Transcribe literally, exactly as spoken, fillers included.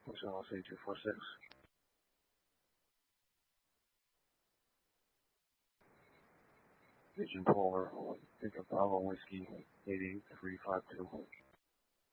So I'll say two four six. Pigeon Polar, Victor Bravo Whiskey, eight eight three five two.